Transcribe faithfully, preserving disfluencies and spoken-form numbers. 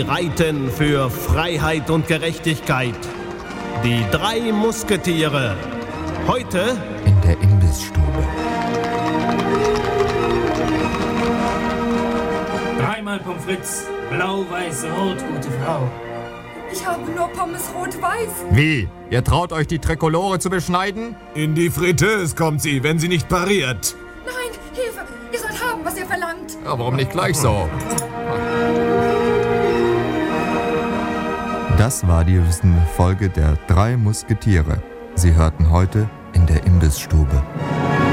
reiten für Freiheit und Gerechtigkeit. Die drei Musketiere. Heute in der Imbissstube. Dreimal Pommes frites, blau, weiß, rot, gute Frau. Ich habe nur Pommes rot-weiß. Wie? Ihr traut euch die Trikolore zu beschneiden? In die Fritteuse kommt sie, wenn sie nicht pariert. Nein, Hilfe! Ihr sollt haben, was ihr verlangt. Ja, warum nicht gleich so? Das war die Folge der drei Musketiere. Sie hörten heute in der Imbissstube.